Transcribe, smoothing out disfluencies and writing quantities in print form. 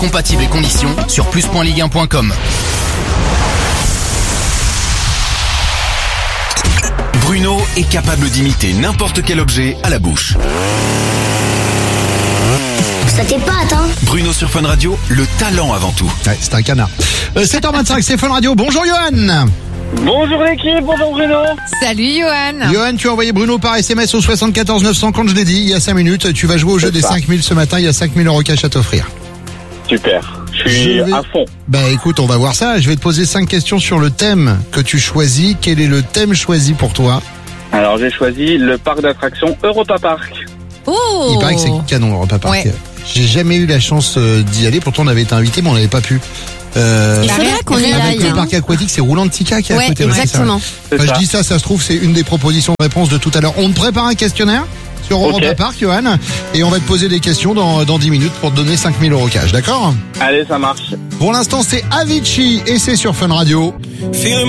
Compatibles et conditions sur plus.ligue1.com. Bruno est capable d'imiter n'importe quel objet à la bouche. Ça t'épate, hein? Bruno sur Fun Radio, le talent avant tout. Ouais, c'est un canard. 7h25, c'est Fun Radio. Bonjour Johan. Bonjour l'équipe, bonjour Bruno. Salut Johan. Johan, tu as envoyé Bruno par SMS au 74 900 quand je l'ai dit, il y a 5 minutes. Tu vas jouer au jeu des 5000 ce matin, il y a 5000 € cash à t'offrir. Super, je suis à fond. Bah écoute, on va voir ça. Je vais te poser 5 questions sur le thème que tu choisis. Quel est le thème choisi pour toi? Alors j'ai choisi le parc d'attractions Europa Park. Oh. Il paraît que c'est canon, Europa Park. Ouais. J'ai jamais eu la chance d'y aller, pourtant on avait été invité mais on n'avait pas pu. Il faudrait qu'on y Avec aille. le parc aquatique, c'est Roulantica qui est à Ouais, côté. exactement. C'est Enfin, ça. je dis ça se trouve, c'est une des propositions de réponse de tout à l'heure. On te prépare un questionnaire sur Europa Park, Johan, et on va te poser des questions dans 10 minutes pour te donner 5000 € cash, d'accord? Allez, ça marche. Pour l'instant, c'est Avicii et c'est sur Fun Radio.